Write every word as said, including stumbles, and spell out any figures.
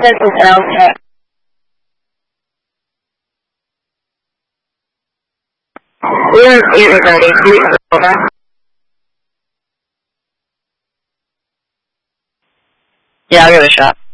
This is Elsa. We're regarding please over. Yeah, I'll give it a shot.